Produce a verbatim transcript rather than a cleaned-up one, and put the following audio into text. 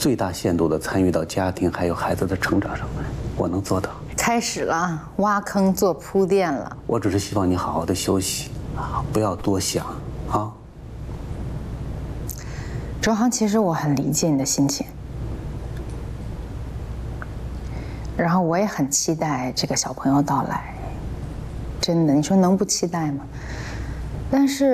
最大限度地参与到家庭还有孩子的成长上来，我能做到。 开始了，挖坑做铺垫了。 我只是希望你好好的休息啊，不要多想啊。 周航，其实我很理解你的心情，然后我也很期待这个小朋友到来。真的，你说能不期待吗？但是